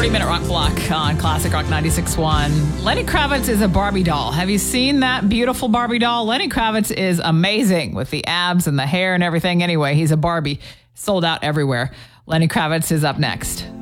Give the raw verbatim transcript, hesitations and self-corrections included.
forty-minute rock block on Classic Rock ninety-six point one. Lenny Kravitz is a Barbie doll. Have you seen that beautiful Barbie doll? Lenny Kravitz is amazing with the abs and the hair and everything. Anyway, he's a Barbie. Sold out everywhere. Lenny Kravitz is up next.